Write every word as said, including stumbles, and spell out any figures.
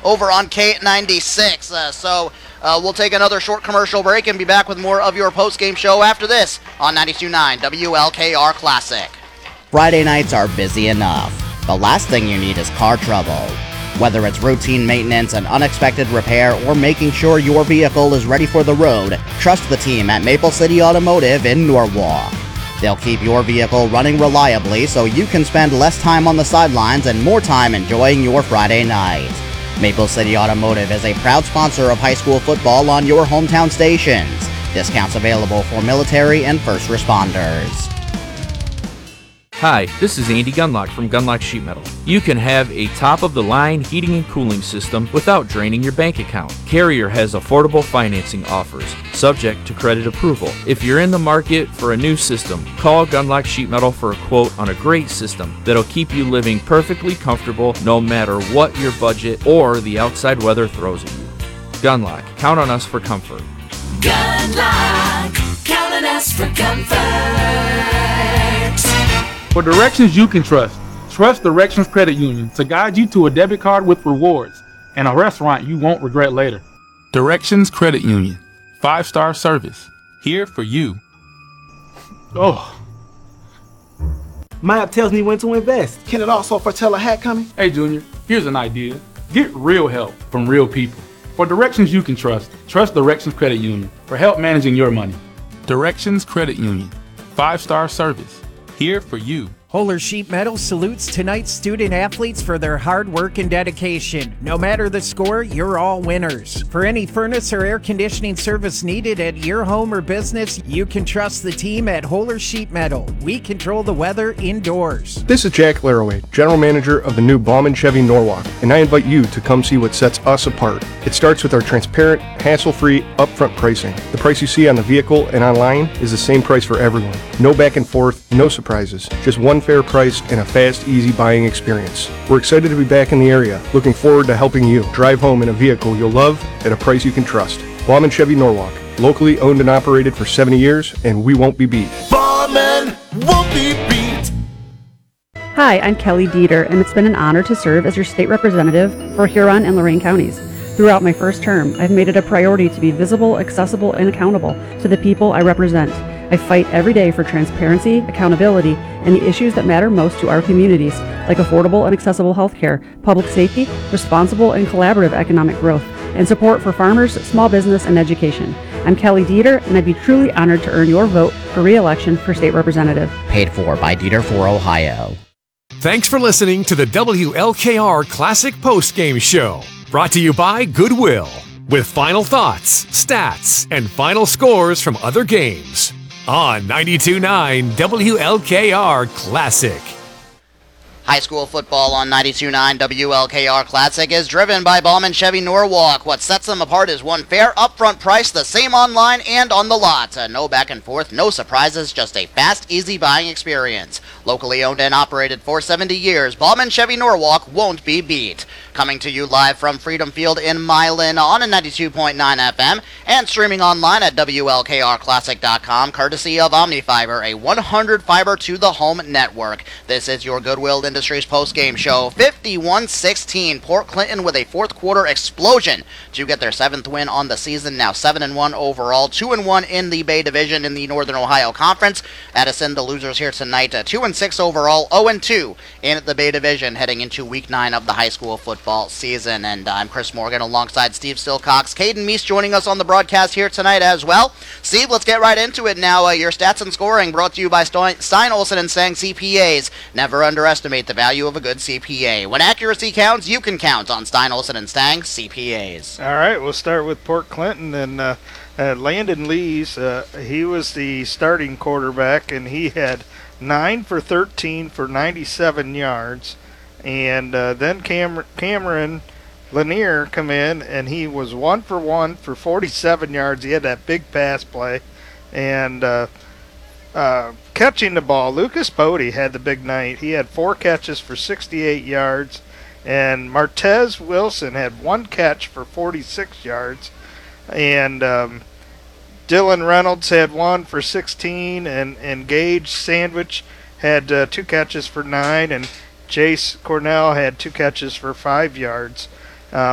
over on K ninety-six. Uh, so uh, we'll take another short commercial break and be back with more of your post-game show after this on ninety-two point nine W L K R Classic. Friday nights are busy enough. The last thing you need is car trouble. Whether it's routine maintenance, an unexpected repair, or making sure your vehicle is ready for the road, trust the team at Maple City Automotive in Norwalk. They'll keep your vehicle running reliably so you can spend less time on the sidelines and more time enjoying your Friday night. Maple City Automotive is a proud sponsor of high school football on your hometown stations. Discounts available for military and first responders. Hi, this is Andy Gunlock from Gunlock Sheet Metal. You can have a top-of-the-line heating and cooling system without draining your bank account. Carrier has affordable financing offers, subject to credit approval. If you're in the market for a new system, call Gunlock Sheet Metal for a quote on a great system that'll keep you living perfectly comfortable no matter what your budget or the outside weather throws at you. Gunlock, count on us for comfort. Gunlock, count on us for comfort. For directions you can trust, trust Directions Credit Union to guide you to a debit card with rewards and a restaurant you won't regret later. Directions Credit Union, five-star service, here for you. Oh. My app tells me when to invest. Can it also foretell a hat coming? Hey Junior, here's an idea. Get real help from real people. For directions you can trust, trust Directions Credit Union for help managing your money. Directions Credit Union, five-star service, here for you. Holler Sheet Metal salutes tonight's student athletes for their hard work and dedication. No matter the score, you're all winners. For any furnace or air conditioning service needed at your home or business, you can trust the team at Holler Sheet Metal. We control the weather indoors. This is Jack Laraway, General Manager of the new Bauman Chevy Norwalk, and I invite you to come see what sets us apart. It starts with our transparent, hassle-free, upfront pricing. The price you see on the vehicle and online is the same price for everyone. No back and forth, no surprises. Just one fair price and a fast, easy buying experience. We're excited to be back in the area. Looking forward to helping you drive home in a vehicle you'll love at a price you can trust. Bauman Chevy Norwalk, locally owned and operated for seventy years, and we won't be beat. Bauman won't be beat. Hi, I'm Kelly Dieter, and it's been an honor to serve as your state representative for Huron and Lorain counties. Throughout my first term, I've made it a priority to be visible, accessible, and accountable to the people I represent. I fight every day for transparency, accountability, and the issues that matter most to our communities, like affordable and accessible health care, public safety, responsible and collaborative economic growth, and support for farmers, small business, and education. I'm Kelly Dieter, and I'd be truly honored to earn your vote for re-election for state representative. Paid for by Dieter for Ohio. Thanks for listening to the W L K R Classic Postgame Show, brought to you by Goodwill, with final thoughts, stats, and final scores from other games. On ninety-two point nine W L K R Classic. High school football on ninety-two point nine W L K R Classic is driven by Bauman Chevy Norwalk. What sets them apart is one fair upfront price, the same online and on the lot. Uh, no back and forth, no surprises, just a fast, easy buying experience. Locally owned and operated for seventy years, Bauman Chevy Norwalk won't be beat. Coming to you live from Freedom Field in Milan on a ninety-two point nine F M and streaming online at W L K R classic dot com, courtesy of OmniFiber, a one hundred fiber to the home network. This is your Goodwill Industries post-game show. fifty-one sixteen, Port Clinton with a fourth quarter explosion to get their seventh win on the season, now seven and one overall, two and one in the Bay Division in the Northern Ohio Conference. Addison, the losers here tonight, uh, two and six overall, oh and two in the Bay Division heading into week nine of the high school football season. And I'm Chris Morgan alongside Steve Silcox. Caden Meese joining us on the broadcast here tonight as well. Steve, let's get right into it now. Uh, your stats and scoring brought to you by Stein, Olson and Stang C P As. Never underestimate the value of a good C P A. When accuracy counts, you can count on Stein, Olson and Stang C P As. All right, we'll start with Port Clinton and uh, uh, Landon Lees. Uh, he was the starting quarterback, and he had nine for thirteen for ninety-seven yards. And uh, then Cam- Cameron Lanier come in, and he was one for one for forty-seven yards. He had that big pass play. And uh, uh, catching the ball, Lucas Bodie had the big night. He had four catches for sixty-eight yards. And Martez Wilson had one catch for forty-six yards. And um, Dylan Reynolds had one for sixteen. And, and Gage Sandwich had uh, two catches for nine. And Jace Cornell had two catches for five yards.